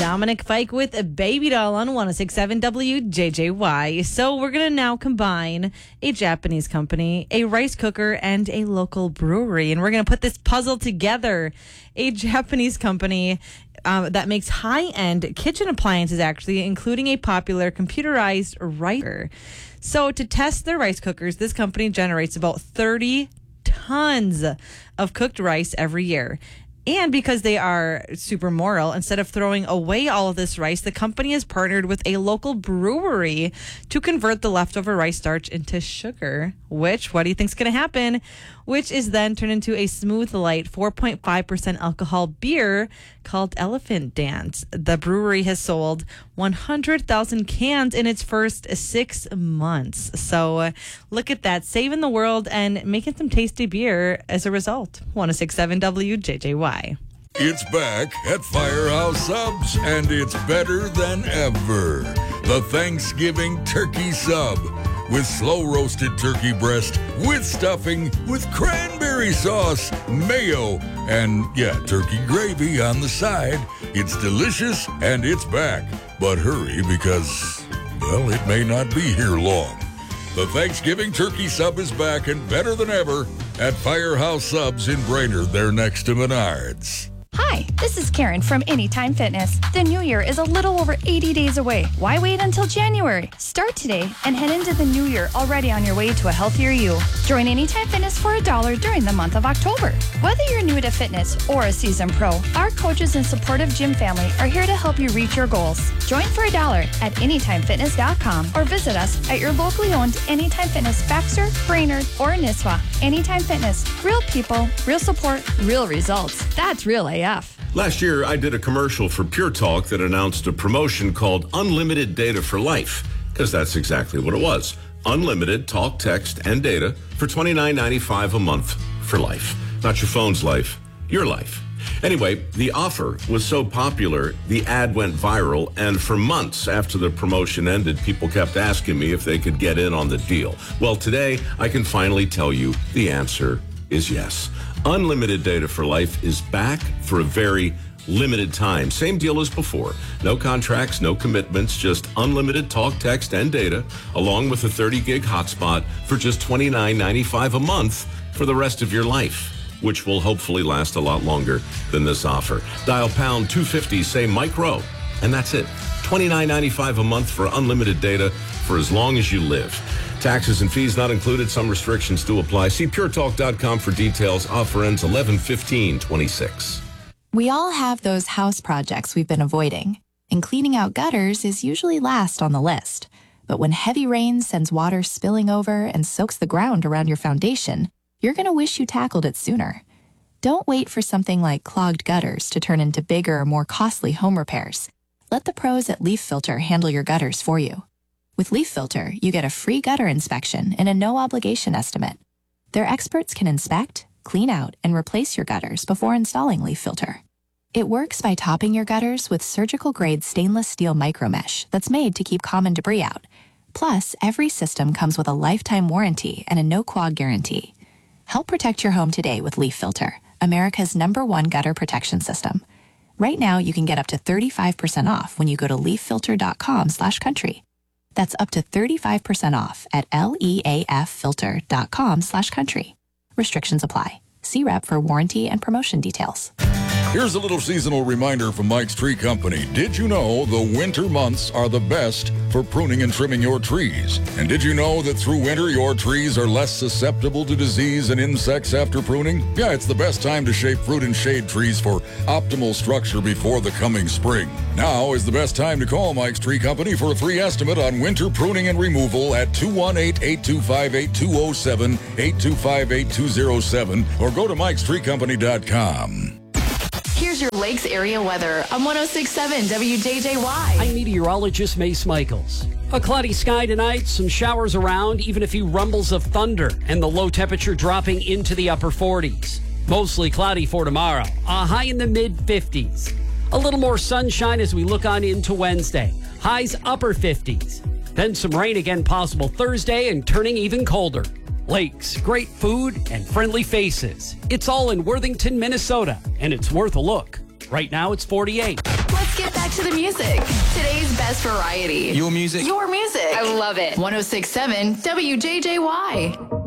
Dominic Fike with a Baby Doll on 106.7 WJJY. So we're going to now combine a Japanese company, a rice cooker, and a local brewery. And we're going to put this puzzle together. A Japanese company that makes high-end kitchen appliances, actually, including a popular computerized rice cooker. So to test their rice cookers, this company generates about 30 tons of cooked rice every year. And because they are super moral, instead of throwing away all of this rice, the company has partnered with a local brewery to convert the leftover rice starch into sugar, which, what do you think is going to happen? Which is then turned into a smooth, light 4.5% alcohol beer called Elephant Dance. The brewery has sold 100,000 cans in its first 6 months. So look at that, saving the world and making some tasty beer as a result. 106.7 WJJY. It's back at Firehouse Subs, and it's better than ever. The Thanksgiving Turkey Sub with slow-roasted turkey breast, with stuffing, with cranberry sauce, mayo, and, turkey gravy on the side. It's delicious, and it's back. But hurry, because, well, it may not be here long. The Thanksgiving Turkey Sub is back and better than ever at Firehouse Subs in Brainerd. They're next to Menards. Hi, this is Karen from Anytime Fitness. The new year is a little over 80 days away. Why wait until January? Start today and head into the new year already on your way to a healthier you. Join Anytime Fitness for $1 during the month of October. Whether you're new to fitness or a seasoned pro, our coaches and supportive gym family are here to help you reach your goals. Join for $1 at anytimefitness.com or visit us at your locally owned Anytime Fitness Baxter, Brainerd, or Nisswa. Anytime Fitness. Real people, real support, real results. That's real AF. Last year, I did a commercial for Pure Talk that announced a promotion called Unlimited Data for Life, because that's exactly what it was. Unlimited talk, text, and data for $29.95 a month for life. Not your phone's life, your life. Anyway, the offer was so popular, the ad went viral, and for months after the promotion ended, people kept asking me if they could get in on the deal. Well, today, I can finally tell you the answer is yes. Unlimited Data for Life is back for a very limited time. Same deal as before. No contracts, no commitments, just unlimited talk, text, and data, along with a 30-gig hotspot for just $29.95 a month for the rest of your life, which will hopefully last a lot longer than this offer. Dial pound 250, say Mike Rowe, and that's it. $29.95 a month for unlimited data for as long as you live. Taxes and fees not included. Some restrictions do apply. See puretalk.com for details. Offer ends 11/15/26. We all have those house projects we've been avoiding, and cleaning out gutters is usually last on the list. But when heavy rain sends water spilling over and soaks the ground around your foundation, you're going to wish you tackled it sooner. Don't wait for something like clogged gutters to turn into bigger, more costly home repairs. Let the pros at Leaf Filter handle your gutters for you. With Leaf Filter, you get a free gutter inspection and a no-obligation estimate. Their experts can inspect, clean out, and replace your gutters before installing Leaf Filter. It works by topping your gutters with surgical-grade stainless steel micromesh that's made to keep common debris out. Plus, every system comes with a lifetime warranty and a no-clog guarantee. Help protect your home today with Leaf Filter, America's #1 gutter protection system. Right now, you can get up to 35% off when you go to leaffilter.com/country. That's up to 35% off at leaffilter.com/country. Restrictions apply. See rep for warranty and promotion details. Here's a little seasonal reminder from Mike's Tree Company. Did you know the winter months are the best for pruning and trimming your trees? And did you know that through winter, your trees are less susceptible to disease and insects after pruning? Yeah, it's the best time to shape fruit and shade trees for optimal structure before the coming spring. Now is the best time to call Mike's Tree Company for a free estimate on winter pruning and removal at 218-825-8207, 825-8207, or go to mikestreecompany.com. Here's your Lakes area weather on 106.7 WJJY. I'm meteorologist Mace Michaels. A cloudy sky tonight, some showers around, even a few rumbles of thunder, and the low temperature dropping into the upper 40s. Mostly cloudy for tomorrow, a high in the mid-50s. A little more sunshine as we look on into Wednesday. Highs upper 50s. Then some rain again possible Thursday and turning even colder. Lakes, great food, and friendly faces. It's all in Worthington, Minnesota, and it's worth a look. Right now, it's 48. let's get back to the music. Today's best variety. Your music. Your music. I love it. 106.7 WJJY.